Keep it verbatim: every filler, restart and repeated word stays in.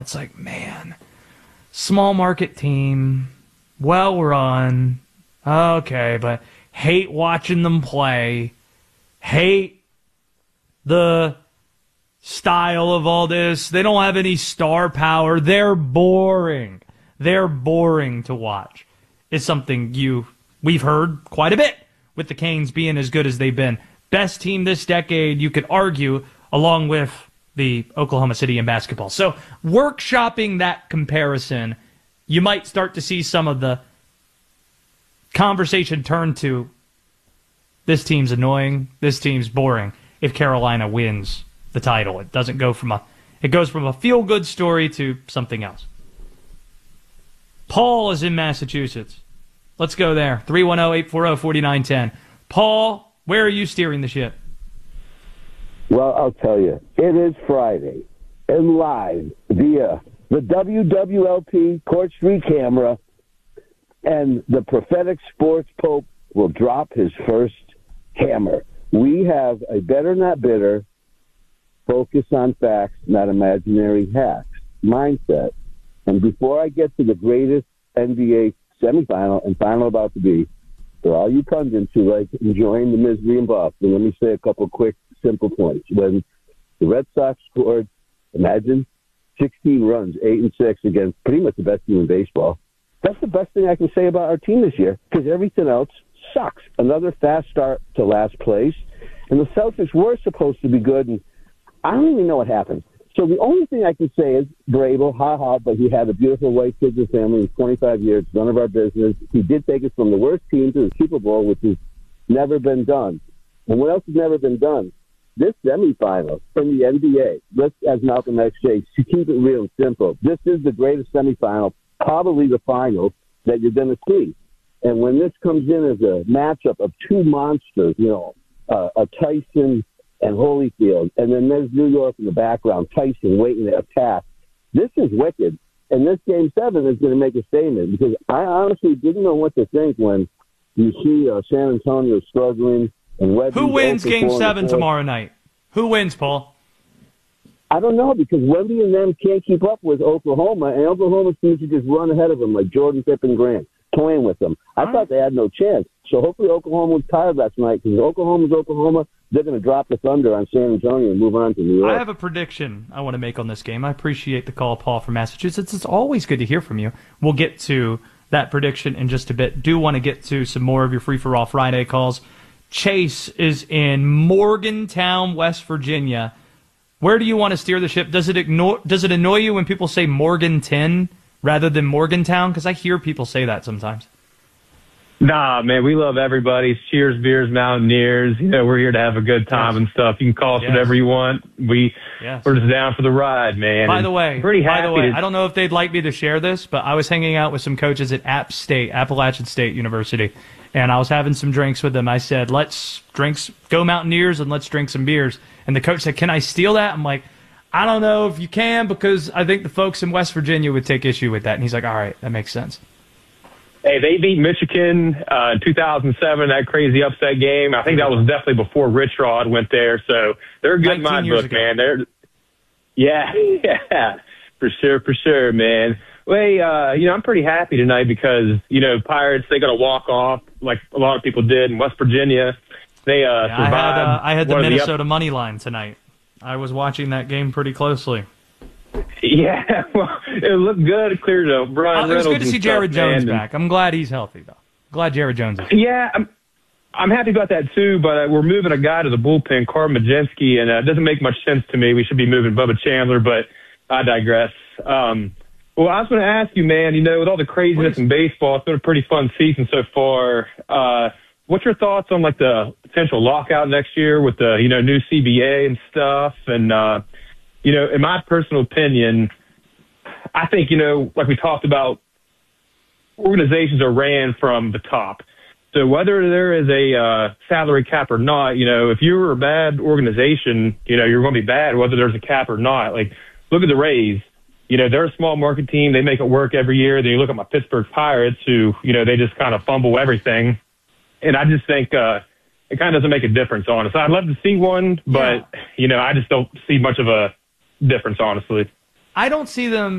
It's like, man, small market team, well run, okay, but hate watching them play, hate the style of all this. They don't have any star power. They're boring. They're boring to watch. It's something you we've heard quite a bit with the Canes being as good as they've been. Best team this decade, you could argue, along with the Oklahoma City in basketball. So workshopping that comparison, you might start to see some of the conversation turn to this team's annoying, this team's boring if Carolina wins the title. It doesn't go from a it goes from a feel-good story to something else. Paul is in Massachusetts. Let's go there. three one zero, eight four zero, four nine one zero. Paul, where are you steering the ship? Well, I'll tell you, it is Friday, and live via the W W L P Court Street camera, and the prophetic sports pope will drop his first hammer. We have a better, not bitter, focus on facts, not imaginary hacks mindset. And before I get to the greatest N B A semifinal and final about to be, for all you pundits who like enjoying the misery in Boston, let me say a couple quick, simple points. When the Red Sox scored, imagine, sixteen runs, eight and six against pretty much the best team in baseball. That's the best thing I can say about our team this year, because everything else sucks. Another fast start to last place, and the Celtics were supposed to be good, and I don't even know what happened. So the only thing I can say is, Brable, ha-ha, but he had a beautiful wife, kids, and family in twenty-five years, none of our business. He did take us from the worst team to the Super Bowl, which has never been done. And what else has never been done? This semifinal from the N B A, let's, as Malcolm X says, to keep it real and simple, this is the greatest semifinal, probably the final, that you're going to see. And when this comes in as a matchup of two monsters, you know, uh, a Tyson and Holyfield, and then there's New York in the background, Tyson waiting to attack. This is wicked, and this Game seven is going to make a statement, because I honestly didn't know what to think when you see uh, San Antonio struggling. And Webby's Who wins Game seven tomorrow night? Who wins, Paul? I don't know, because Wemby and them can't keep up with Oklahoma, and Oklahoma seems to just run ahead of them like Jordan Pippen Grant, toying with them. I All thought right. they had no chance. So hopefully Oklahoma was tired last night, because Oklahoma's Oklahoma. They're going to drop the thunder on San Antonio and move on to New York. I have a prediction I want to make on this game. I appreciate the call, Paul, from Massachusetts. It's always good to hear from you. We'll get to that prediction in just a bit. Do want to get to some more of your Free-for-All Friday calls. Chase is in Morgantown, West Virginia. Where do you want to steer the ship? Does it ignore? Does it annoy you when people say Morganton rather than Morgantown? Because I hear people say that sometimes. Nah, man, we love everybody. Cheers, beers, Mountaineers. You know, we're here to have a good time yes. and stuff. You can call us yes. whatever you want. We, yes. We're just down for the ride, man. By the way, pretty happy by the way, to... I don't know if they'd like me to share this, but I was hanging out with some coaches at App State, Appalachian State University, and I was having some drinks with them. I said, let's drinks, go Mountaineers, and let's drink some beers. And the coach said, can I steal that? I'm like, I don't know if you can, because I think the folks in West Virginia would take issue with that. And he's like, all right, that makes sense. Hey, they beat Michigan uh, in two thousand seven, that crazy upset game. I think that was definitely before Rich Rod went there. So they're good in my book, ago. man. They're, yeah, yeah, for sure, for sure, man. Well, hey, uh, you know, I'm pretty happy tonight because, you know, Pirates, they got to walk off like a lot of people did in West Virginia. They uh, yeah, survived. I had, uh, I had the Minnesota the up- money line tonight. I was watching that game pretty closely. Yeah, well, it looked good. Cleared up. Brian uh, it was good to see stuff, Jared Jones man. back. I'm glad he's healthy, though. Glad Jared Jones is. Yeah, I'm, I'm happy about that, too, but uh, we're moving a guy to the bullpen, Carl Majenski, and uh, it doesn't make much sense to me. We should be moving Bubba Chandler, but I digress. Um, well, I was going to ask you, man, you know, with all the craziness Please. in baseball, it's been a pretty fun season so far. Uh, what's your thoughts on, like, the potential lockout next year with the, you know, new C B A and stuff? And, uh, you know, in my personal opinion, I think, you know, like we talked about, organizations are ran from the top. So whether there is a uh, salary cap or not, you know, if you're a bad organization, you know, you're going to be bad whether there's a cap or not. Like, look at the Rays. You know, they're a small market team. They make it work every year. Then you look at my Pittsburgh Pirates who, you know, they just kind of fumble everything. And I just think uh, it kind of doesn't make a difference, honestly. I'd love to see one, but, yeah. you know, I just don't see much of a difference, honestly. I don't see them